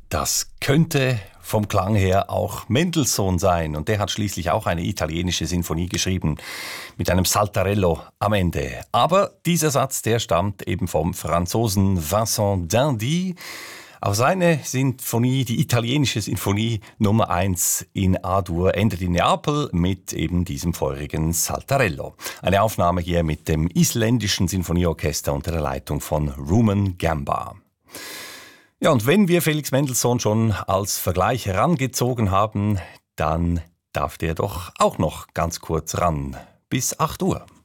Das könnte vom Klang her auch Mendelssohn sein. Und der hat schließlich auch eine italienische Sinfonie geschrieben mit einem Saltarello am Ende. Aber dieser Satz, der stammt eben vom Franzosen Vincent d'Indy. Auch seine Sinfonie, die italienische Sinfonie Nummer 1 in A-Dur, endet in Neapel mit eben diesem feurigen Saltarello. Eine Aufnahme hier mit dem isländischen Sinfonieorchester unter der Leitung von Rumen Gamba. Ja, und wenn wir Felix Mendelssohn schon als Vergleich herangezogen haben, dann darf der doch auch noch ganz kurz ran. Bis 8 Uhr.